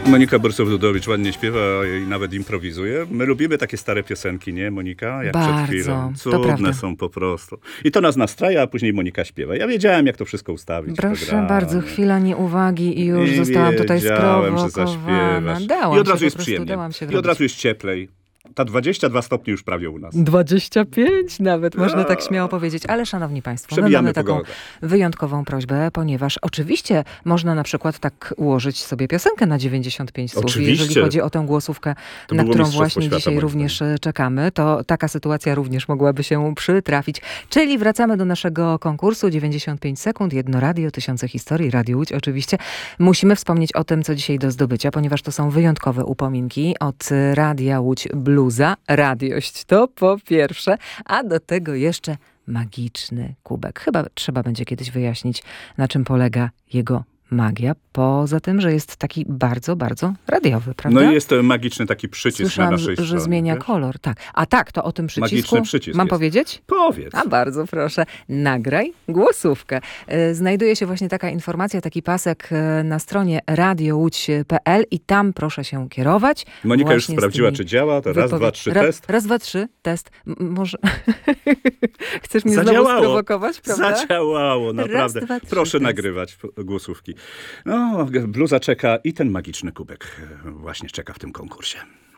Monika Borys-Ludowicz ładnie śpiewa i nawet improwizuje. My lubimy takie stare piosenki, nie, Monika? Jak Bardzo, przed chwilą. to prawda. Cudne są po prostu. I to nas nastraja, a później Monika śpiewa. Ja wiedziałem, jak to wszystko ustawić. Proszę bardzo, chwila nieuwagi i już I zostałam tutaj wiedziałem, że sprowokowana. zaśpiewasz. Dałam I od się, razu po jest prostu przyjemnie. dałam się I od wrobić. razu jest cieplej. Ta 22 stopnie już prawie u nas. 25 nawet, można tak śmiało powiedzieć. Ale szanowni państwo, my Przebijamy mamy taką pogodę. wyjątkową prośbę, ponieważ oczywiście można na przykład tak ułożyć sobie piosenkę na 95 słów. I Oczywiście. jeżeli chodzi o tę głosówkę, To na było którą Mistrzostwo właśnie Świata, dzisiaj moim również czekamy, to taka sytuacja również mogłaby się przytrafić. Czyli wracamy do naszego konkursu 95 sekund, jedno radio, tysiące historii, Radio Łódź oczywiście. Musimy wspomnieć o tym, co dzisiaj do zdobycia, ponieważ to są wyjątkowe upominki od Radia Łódź Bluza. Radiość to po pierwsze, a do tego jeszcze magiczny kubek. Chyba trzeba będzie kiedyś wyjaśnić, na czym polega jego magia. Poza tym, że jest taki bardzo, bardzo radiowy, prawda? No i jest to magiczny taki przycisk Słyszałam, na naszej że stronie. zmienia wiesz? kolor. Tak. A tak, to o tym przycisku Magiczny przycisk mam jest. powiedzieć? Powiedz. A bardzo proszę, nagraj głosówkę. Znajduje się właśnie taka informacja, taki pasek na stronie radiołódź.pl i tam proszę się kierować. Monika już właśnie z sprawdziła, tymi czy działa. To raz, dwa, trzy, test. Raz, dwa, trzy, test. Może chcesz mnie znowu Zadziałało. sprowokować, prawda? Zadziałało, naprawdę. Raz, dwa, trzy, Proszę test. nagrywać głosówki. No, bluza czeka i ten magiczny kubek właśnie czeka w tym konkursie.